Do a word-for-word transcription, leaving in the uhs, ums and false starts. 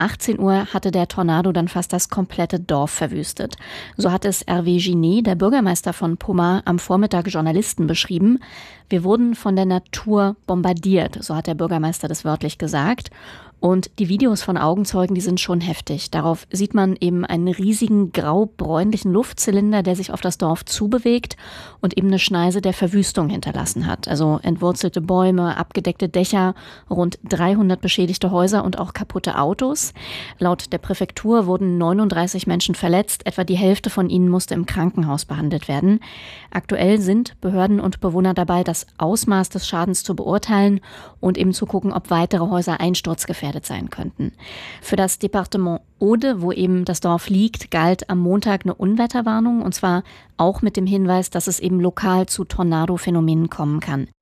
achtzehn Uhr hatte der Tornado dann fast das komplette Dorf verwüstet. So hat es Hervé Ginet, der Bürgermeister von Pomar, am Vormittag Journalisten beschrieben. Wir wurden von der Natur bombardiert, so hat der Bürgermeister das wörtlich gesagt. Und die Videos von Augenzeugen, die sind schon heftig. Darauf sieht man eben einen riesigen grau-bräunlichen Luftzylinder, der sich auf das Dorf zubewegt und eben eine Schneise der Verwüstung hinterlassen hat. Also entwurzelte Bäume, abgedeckte Dächer, rund dreihundert beschädigte Häuser und auch kaputte Autos. Laut der Präfektur wurden neununddreißig Menschen verletzt. Etwa die Hälfte von ihnen musste im Krankenhaus behandelt werden. Aktuell sind Behörden und Bewohner dabei, das Ausmaß des Schadens zu beurteilen und eben zu gucken, ob weitere Häuser einsturzgefährdet sein könnten. Für das Departement Aude, wo eben das Dorf liegt, galt am Montag eine Unwetterwarnung, und zwar auch mit dem Hinweis, dass es eben lokal zu Tornado-Phänomenen kommen kann.